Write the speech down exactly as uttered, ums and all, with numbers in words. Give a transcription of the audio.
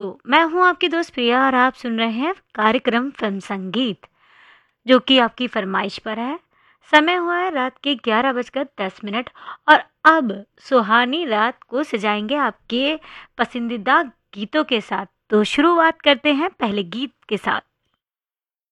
तो मैं हूँ आपकी दोस्त प्रिया और आप सुन रहे हैं कार्यक्रम फिल्म संगीत, जो कि आपकी फरमाइश पर है। समय हुआ है रात के ग्यारह बजकर दस मिनट और अब सुहानी रात को सजाएंगे आपके पसंदीदा गीतों के साथ। तो शुरुआत करते हैं पहले गीत के साथ।